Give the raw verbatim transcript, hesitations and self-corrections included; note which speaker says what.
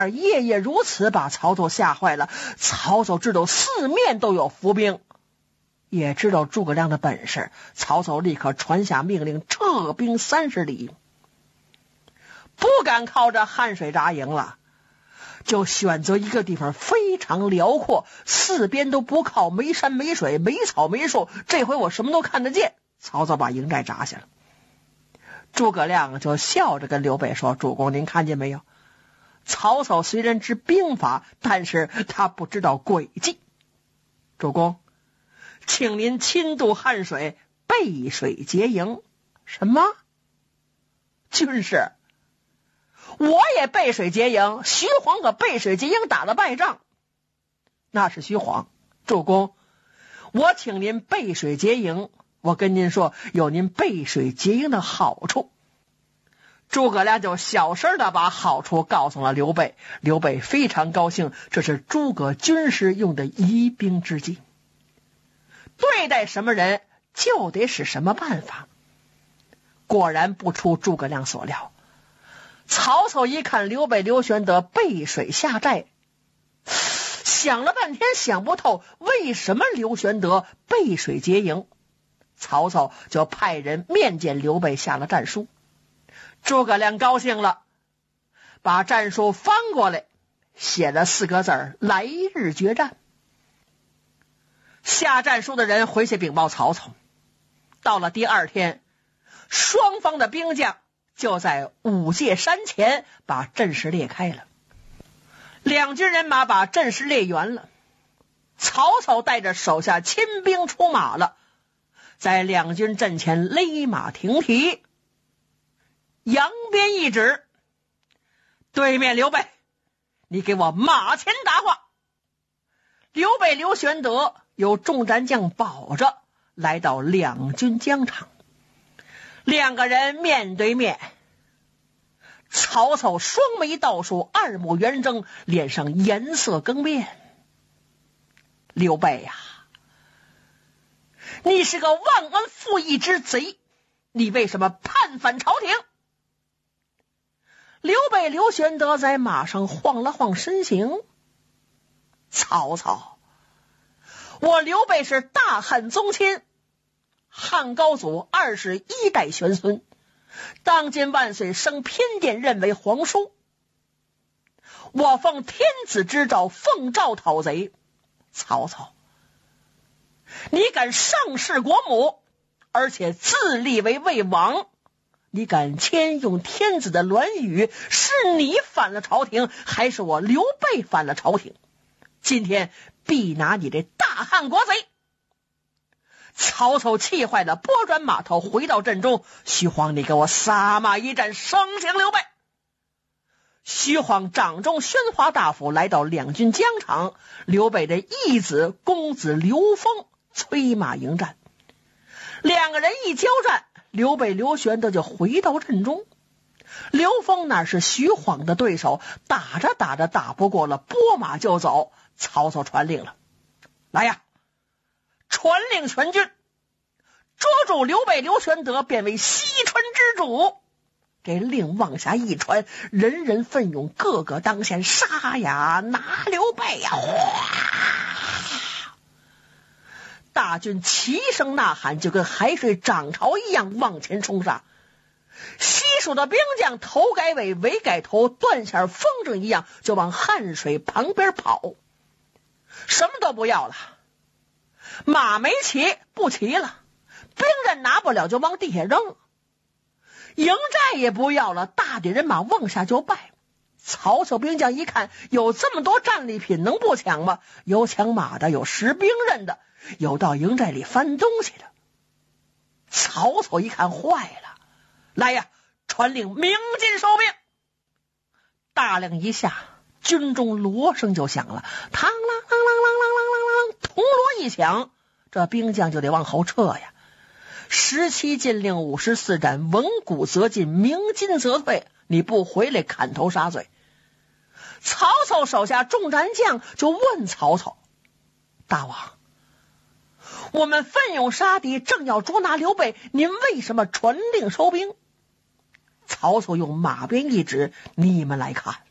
Speaker 1: 夜夜如此，把曹操吓坏了。曹操知道四面都有伏兵，也知道诸葛亮的本事，曹操立刻传下命令，撤兵三十里，不敢靠着汉水扎营了，就选择一个地方非常辽阔，四边都不靠，没山没水，没草没树，这回我什么都看得见。曹操把营寨扎下了。诸葛亮就笑着跟刘备说：主公您看见没有，曹操虽然知兵法，但是他不知道诡计。主公，请您亲渡汉水，背水结营。什么？军师，我也背水结营，徐晃可背水结营打了败仗。那是徐晃。主公，我请您背水结营，我跟您说，有您背水结营的好处。诸葛亮就小声的把好处告诉了刘备，刘备非常高兴，这是诸葛军师用的疑兵之计，对待什么人就得使什么办法。果然不出诸葛亮所料，曹操一看刘备刘玄德背水下寨，想了半天想不透为什么刘玄德背水结营，曹操就派人面见刘备，下了战书。诸葛亮高兴了，把战书翻过来，写了四个字儿：来日决战。下战书的人回去禀报曹操，到了第二天，双方的兵将就在五界山前把阵势列开了。两军人马把阵势列圆了，曹操带着手下亲兵出马了，在两军阵前勒马停蹄，扬鞭一指：对面刘备，你给我马前答话。刘备刘玄德有众战将保着，来到两军疆场，两个人面对面。曹操双眉倒竖，二目圆睁，脸上颜色更变。刘备呀、啊，你是个忘恩负义之贼，你为什么叛反朝廷？刘备刘玄德在马上晃了晃身形。曹操，我刘备是大汉宗亲，汉高祖二十一代玄孙，当今万岁升偏殿任为皇叔，我奉天子之诏，奉诏讨贼。曹操，你敢上弑国母，而且自立为魏王，你敢迁用天子的銮语，是你反了朝廷，还是我刘备反了朝廷？今天必拿你这大汉国贼！曹操气坏了，拨转马头回到阵中。徐晃，你给我撒马一战，生擒刘备！徐晃掌中宣华大夫来到两军疆场，刘备的义子公子刘封催马迎战。两个人一交战，刘备刘玄德就回到阵中。刘封哪是徐晃的对手，打着打着打不过了，拨马就走。曹操传令了，来呀，传令全军捉住刘备刘玄德，变为西川之主。这令往下一传，人人奋勇，个个当先，杀呀，拿刘备呀！哗，大军齐声呐喊，就跟海水涨潮一样往前冲杀。西蜀的兵将头改尾，尾改头，断线风筝一样，就往汉水旁边跑。什么都不要了，马没骑，不骑了，兵刃拿不了就往地下扔，营寨也不要了，大抵人马往下就败。曹操兵将一看，有这么多战利品，能不抢吗？有抢马的，有拾兵刃的，有到营寨里翻东西的。曹操一看坏了，来呀，传令鸣金收兵。大令一下，军中锣声就响了，嘡啷啷啷啷啷啷啷啷，铜锣一响，这兵将就得往后撤呀。十七禁令，五十四斩，闻鼓则进，鸣金则退，你不回来砍头杀罪。曹操手下众战将就问曹操：大王，我们奋勇杀敌，正要捉拿刘备，您为什么传令收兵？曹操用马鞭一指：你们来看。